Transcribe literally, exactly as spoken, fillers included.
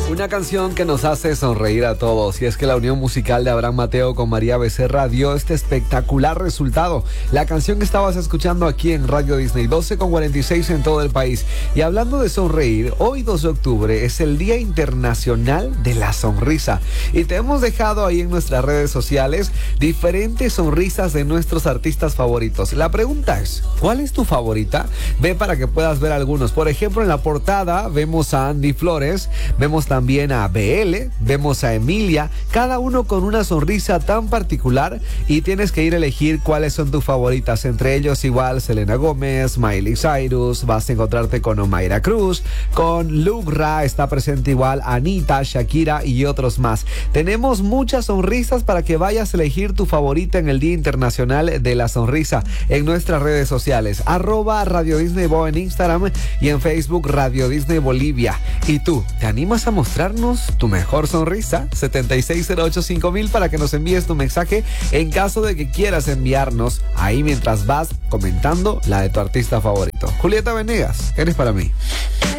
Una canción que nos hace sonreír a todos, y es que la unión musical de Abraham Mateo con María Becerra dio este espectacular resultado. La canción que estabas escuchando aquí en Radio Disney, doce con cuarenta y seis en todo el país. Y hablando de sonreír, hoy dos de octubre es el Día Internacional de la Sonrisa, y te hemos dejado ahí en nuestras redes sociales diferentes sonrisas de nuestros artistas favoritos. La pregunta es, ¿cuál es tu favorita? Ve para que puedas ver algunos. Por ejemplo, en la portada vemos a Andy Flores, vemos también También a B L, vemos a Emilia, cada uno con una sonrisa tan particular, y tienes que ir a elegir cuáles son tus favoritas. Entre ellos igual Selena Gómez, Miley Cyrus, vas a encontrarte con Omaira Cruz, con Lugra, está presente igual Anita, Shakira y otros más. Tenemos muchas sonrisas para que vayas a elegir tu favorita en el Día Internacional de la Sonrisa en nuestras redes sociales, arroba Radio Disney Bo en Instagram y en Facebook Radio Disney Bolivia. ¿Y tú, te animas a mostrarnos tu mejor sonrisa? setenta y seis cero ocho cinco mil para que nos envíes tu mensaje en caso de que quieras enviarnos ahí mientras vas comentando la de tu artista favorito. Julieta Venegas, eres para mí.